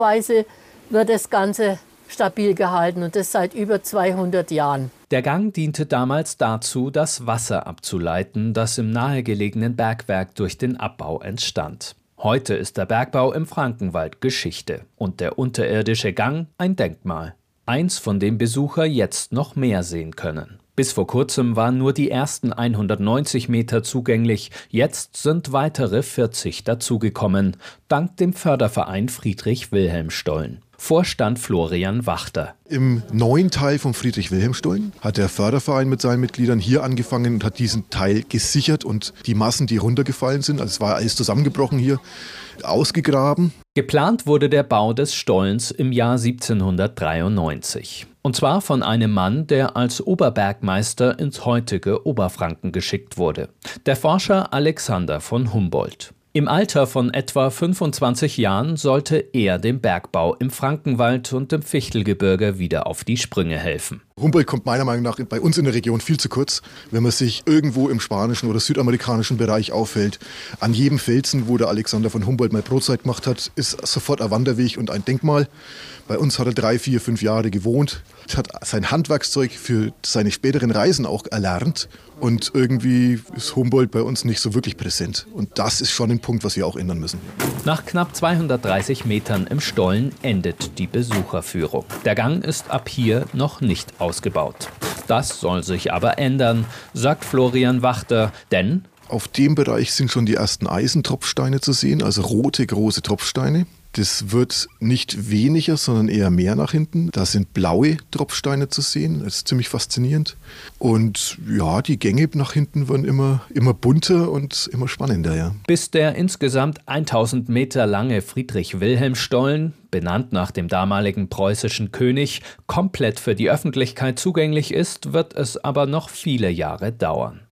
Weise wird das Ganze stabil gehalten und das seit über 200 Jahren. Der Gang diente damals dazu, das Wasser abzuleiten, das im nahegelegenen Bergwerk durch den Abbau entstand. Heute ist der Bergbau im Frankenwald Geschichte und der unterirdische Gang ein Denkmal. Eins, von dem Besucher jetzt noch mehr sehen können. Bis vor kurzem waren nur die ersten 190 Meter zugänglich, jetzt sind weitere 40 dazugekommen, dank dem Förderverein Friedrich-Wilhelm-Stollen. Vorstand Florian Wachter. Im neuen Teil von Friedrich-Wilhelm-Stollen hat der Förderverein mit seinen Mitgliedern hier angefangen und hat diesen Teil gesichert und die Massen, die runtergefallen sind, also es war alles zusammengebrochen hier, ausgegraben. Geplant wurde der Bau des Stollens im Jahr 1793. Und zwar von einem Mann, der als Oberbergmeister ins heutige Oberfranken geschickt wurde. Der Forscher Alexander von Humboldt. Im Alter von etwa 25 Jahren sollte er dem Bergbau im Frankenwald und im Fichtelgebirge wieder auf die Sprünge helfen. Humboldt kommt meiner Meinung nach bei uns in der Region viel zu kurz, wenn man sich irgendwo im spanischen oder südamerikanischen Bereich aufhält. An jedem Felsen, wo der Alexander von Humboldt mal Brotzeit gemacht hat, ist sofort ein Wanderweg und ein Denkmal. Bei uns hat er 3, 4, 5 Jahre gewohnt, hat sein Handwerkszeug für seine späteren Reisen auch erlernt. Und irgendwie ist Humboldt bei uns nicht so wirklich präsent. Und das ist schon ein Punkt, was wir auch ändern müssen. Nach knapp 230 Metern im Stollen endet die Besucherführung. Der Gang ist ab hier noch nicht ausgebaut. Das soll sich aber ändern, sagt Florian Wachter, denn auf dem Bereich sind schon die ersten Eisentropfsteine zu sehen, also rote, große Tropfsteine. Das wird nicht weniger, sondern eher mehr nach hinten. Da sind blaue Tropfsteine zu sehen. Das ist ziemlich faszinierend. Und ja, die Gänge nach hinten werden immer bunter und immer spannender. Ja. Bis der insgesamt 1000 Meter lange Friedrich-Wilhelm-Stollen, benannt nach dem damaligen preußischen König, komplett für die Öffentlichkeit zugänglich ist, wird es aber noch viele Jahre dauern.